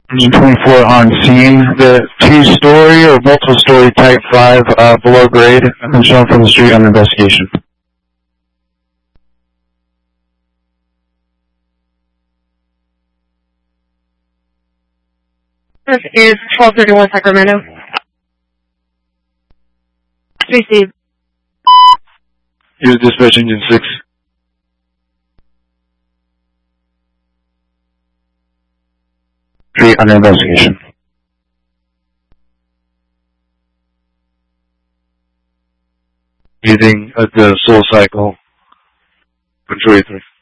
Engine 24 on scene. The 2-story or multiple-story Type 5 below grade has been shown from the street under investigation. This is 1231 Sacramento. Receive. Here's dispatch engine 6. Street under investigation. Using the Soul Cycle 23.